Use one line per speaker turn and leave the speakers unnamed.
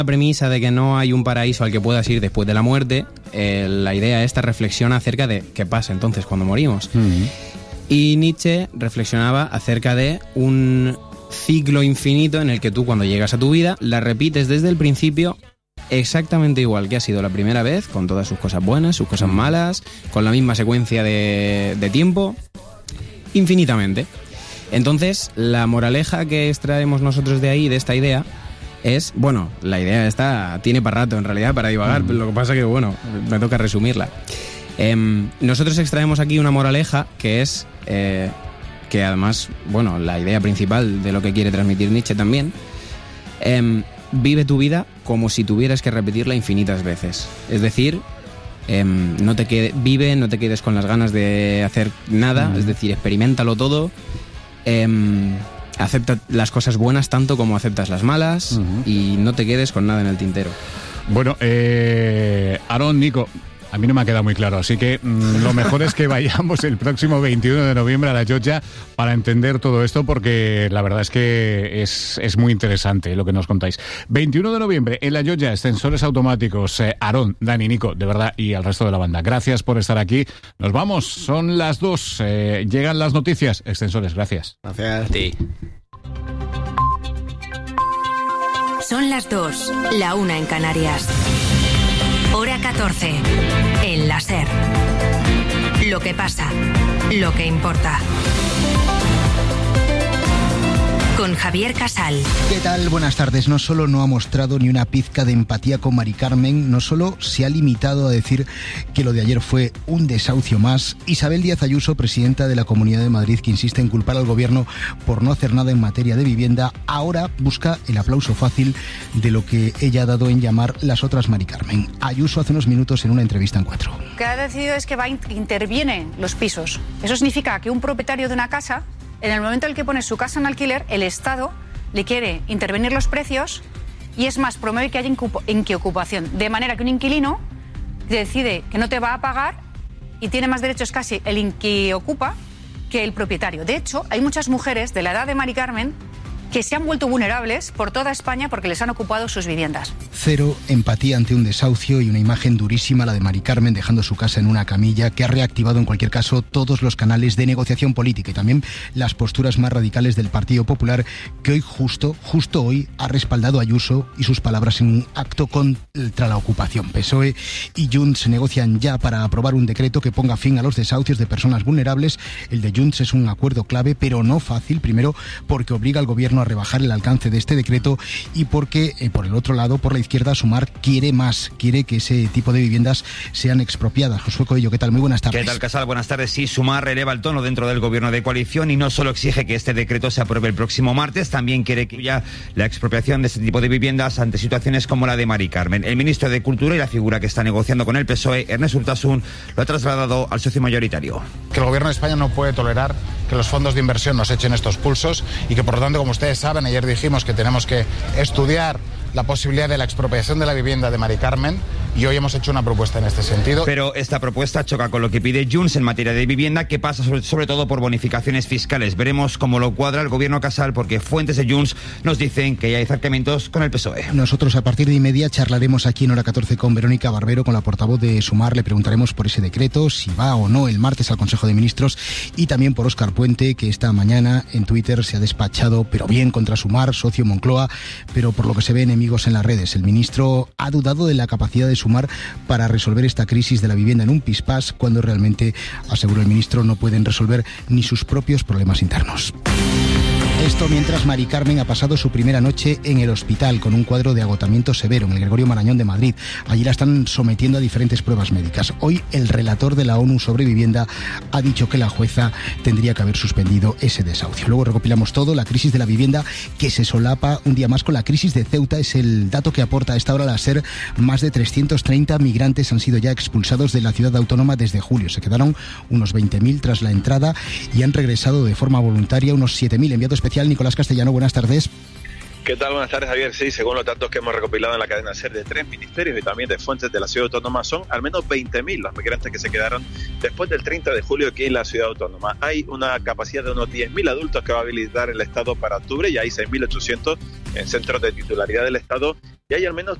La premisa de que no hay un paraíso al que puedas ir después de la muerte, la idea esta reflexiona acerca de qué pasa entonces cuando morimos. Y Nietzsche reflexionaba acerca de un ciclo infinito en el que tú, cuando llegas a tu vida, la repites desde el principio exactamente igual que ha sido la primera vez, con todas sus cosas buenas, sus cosas malas, con la misma secuencia de tiempo, infinitamente. Entonces, la moraleja que extraemos nosotros de ahí, de esta idea, es, bueno, la idea esta tiene para rato en realidad, para divagar, pero lo que pasa que, bueno, me toca resumirla. Nosotros extraemos aquí una moraleja que es, que además, bueno, la idea principal de lo que quiere transmitir Nietzsche también, vive tu vida como si tuvieras que repetirla infinitas veces. Es decir, no te quedes con las ganas de hacer nada, es decir, experiméntalo todo, acepta las cosas buenas tanto como aceptas las malas y no te quedes con nada en el tintero.
Bueno, Aarón, Nico, a mí no me ha quedado muy claro, así que lo mejor es que vayamos el próximo 21 de noviembre a la Llotja para entender todo esto, porque la verdad es que es muy interesante lo que nos contáis. 21 de noviembre en la Llotja, Ascensores Automáticos. Aarón, Dani, Nico, de verdad, y al resto de la banda, gracias por estar aquí. Nos vamos, son las 2, llegan las noticias. Extensores, gracias.
Gracias a ti.
Son las 2, la 1 en Canarias. Hora 14, en la SER. Lo que pasa, lo que importa. Con Javier Casal.
¿Qué tal? Buenas tardes. No solo no ha mostrado ni una pizca de empatía con Mari Carmen, no solo se ha limitado a decir que lo de ayer fue un desahucio más. Isabel Díaz Ayuso, presidenta de la Comunidad de Madrid, que insiste en culpar al gobierno por no hacer nada en materia de vivienda, ahora busca el aplauso fácil de lo que ella ha dado en llamar las otras Mari Carmen. Ayuso hace unos minutos en una entrevista en Cuatro.
Lo que ha decidido es que interviene los pisos. Eso significa que un propietario de una casa, en el momento en el que pone su casa en alquiler, el Estado le quiere intervenir los precios y, es más, promueve que haya inquiocupación. De manera que un inquilino decide que no te va a pagar y tiene más derechos casi el inquiocupa que el propietario. De hecho, hay muchas mujeres de la edad de Mari Carmen que se han vuelto vulnerables por toda España porque les han ocupado sus viviendas.
Cero empatía ante un desahucio y una imagen durísima, la de Mari Carmen dejando su casa en una camilla, que ha reactivado en cualquier caso todos los canales de negociación política y también las posturas más radicales del Partido Popular, que hoy, justo hoy, ha respaldado a Ayuso y sus palabras en un acto contra la ocupación. PSOE y Junts negocian ya para aprobar un decreto que ponga fin a los desahucios de personas vulnerables. El de Junts es un acuerdo clave, pero no fácil, primero porque obliga al gobierno a rebajar el alcance de este decreto y porque, por el otro lado, por la izquierda, Sumar quiere que ese tipo de viviendas sean expropiadas. Josué Coello, ¿qué tal? Muy buenas tardes.
¿Qué tal, Casal? Buenas tardes. Sí, Sumar eleva el tono dentro del gobierno de coalición y no solo exige que este decreto se apruebe el próximo martes, también quiere que haya la expropiación de este tipo de viviendas ante situaciones como la de Mari Carmen. El ministro de Cultura y la figura que está negociando con el PSOE, Ernest Urtasun, lo ha trasladado al socio mayoritario.
Que el gobierno de España no puede tolerar que los fondos de inversión nos echen estos pulsos y que, por lo tanto, como ustedes saben, ayer dijimos que tenemos que estudiar la posibilidad de la expropiación de la vivienda de Mari Carmen y hoy hemos hecho una propuesta en este sentido.
Pero esta propuesta choca con lo que pide Junts en materia de vivienda, que pasa sobre todo por bonificaciones fiscales. Veremos cómo lo cuadra el gobierno Casal, porque fuentes de Junts nos dicen que ya hay acercamientos con el PSOE.
Nosotros a partir de 1:30 charlaremos aquí en Hora 14 con Verónica Barbero, con la portavoz de Sumar. Le preguntaremos por ese decreto, si va o no el martes al Consejo de Ministros, y también por Óscar Puente, que esta mañana en Twitter se ha despachado, pero bien, contra Sumar, socio Moncloa, pero por lo que se ve enemigos en las redes. El ministro ha dudado de la capacidad de Sumar para resolver esta crisis de la vivienda en un pispás, cuando realmente, aseguró el ministro, no pueden resolver ni sus propios problemas internos. Esto mientras Mari Carmen ha pasado su primera noche en el hospital con un cuadro de agotamiento severo en el Gregorio Marañón de Madrid. Allí la están sometiendo a diferentes pruebas médicas. Hoy el relator de la ONU sobre vivienda ha dicho que la jueza tendría que haber suspendido ese desahucio. Luego recopilamos todo, la crisis de la vivienda que se solapa un día más con la crisis de Ceuta. Es el dato que aporta a esta hora la SER. Más de 330 migrantes han sido ya expulsados de la ciudad autónoma desde julio. Se quedaron unos 20.000 tras la entrada y han regresado de forma voluntaria unos 7.000. Enviado especial Nicolás Castellano, buenas tardes.
¿Qué tal? Buenas tardes, Javier. Sí, según los datos que hemos recopilado en la cadena SER de 3 ministerios y también de fuentes de la ciudad autónoma, son al menos 20.000 los migrantes que se quedaron después del 30 de julio aquí en la ciudad autónoma. Hay una capacidad de unos 10.000 adultos que va a habilitar el Estado para octubre y hay 6.800 en centros de titularidad del Estado y hay al menos